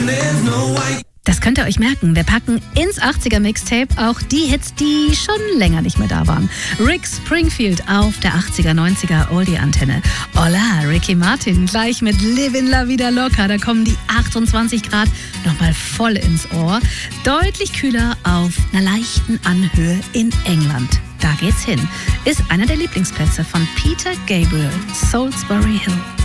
Das könnt ihr euch merken. Wir packen ins 80er-Mixtape auch die Hits, die schon länger nicht mehr da waren. Rick Springfield auf der 80er-90er Oldie-Antenne. Hola, Ricky Martin gleich mit Livin' La Vida Loca. Da kommen die 28 Grad nochmal voll ins Ohr. Deutlich kühler auf einer leichten Anhöhe in England. Da geht's hin. Ist einer der Lieblingsplätze von Peter Gabriel, Salisbury Hill.